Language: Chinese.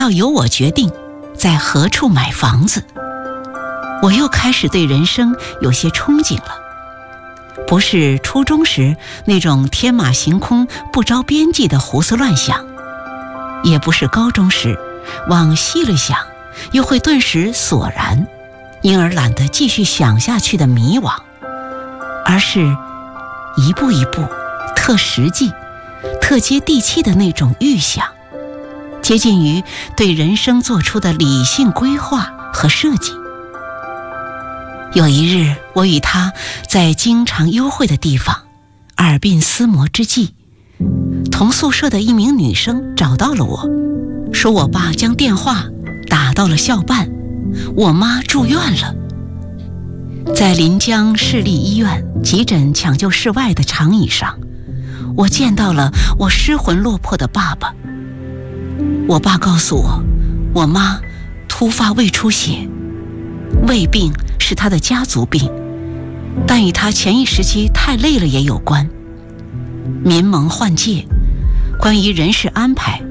要由我决定在何处买房子。我又开始对人生有些憧憬了，不是初中时那种天马行空不着边际的胡思乱想，也不是高中时往细了想又会顿时索然，因而懒得继续想下去的迷惘，而是一步一步特实际特接地气的那种预想，接近于对人生做出的理性规划和设计。有一日，我与他在经常幽会的地方耳鬓厮磨之际，同宿舍的一名女生找到了我，说我爸将电话打到了校办，我妈住院了。在临江市立医院急诊抢救室外的长椅上，我见到了我失魂落魄的爸爸。我爸告诉我，我妈突发胃出血，胃病是他的家族病，但与他前一时期太累了也有关。民盟换届，关于人事安排